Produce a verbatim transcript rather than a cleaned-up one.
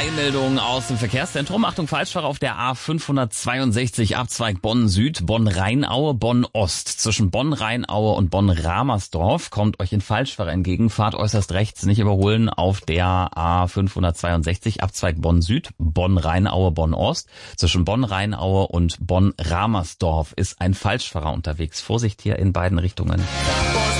Eilmeldung aus dem Verkehrszentrum. Achtung, Falschfahrer auf der A fünfhundertzweiundsechzig, Abzweig Bonn-Süd, Bonn-Rheinaue, Bonn-Ost. Zwischen Bonn-Rheinaue und Bonn-Ramersdorf kommt euch ein Falschfahrer entgegen. Fahrt äußerst rechts, nicht überholen auf der A fünfhundertzweiundsechzig, Abzweig Bonn-Süd, Bonn-Rheinaue, Bonn-Ost. Zwischen Bonn-Rheinaue und Bonn-Ramersdorf ist ein Falschfahrer unterwegs. Vorsicht hier in beiden Richtungen.